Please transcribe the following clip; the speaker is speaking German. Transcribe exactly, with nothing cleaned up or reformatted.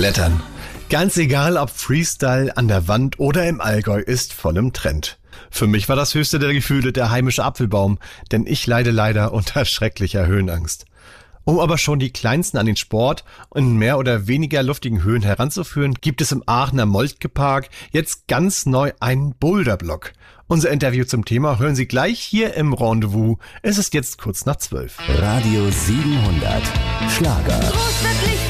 Klettern. Ganz egal, ob Freestyle, an der Wand oder im Allgäu, ist voll im Trend. Für mich war das höchste der Gefühle der heimische Apfelbaum, denn ich leide leider unter schrecklicher Höhenangst. Um aber schon die Kleinsten an den Sport in mehr oder weniger luftigen Höhen heranzuführen, gibt es im Aachener Moltke-Park jetzt ganz neu einen Boulderblock. Unser Interview zum Thema hören Sie gleich hier im Rendezvous. Es ist jetzt kurz nach zwölf. Radio siebenhundert Schlager. Großstadtlich